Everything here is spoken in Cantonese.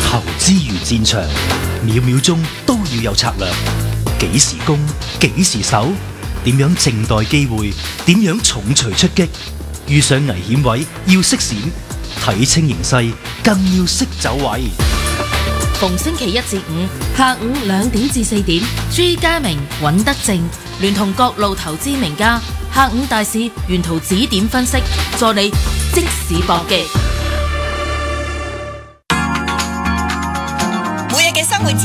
投資如戰場，秒秒鐘都要有策略。幾時攻，幾時守，點樣靜待機會，點樣重錘出擊。遇上危險位要識閃，睇清形勢更要識走位。 逢星期一至五下午2點至4點，朱家明、尹德正聯同各路投資名家，下午大市沿途指點分析，助你即時搏擊。 每日嘅生活資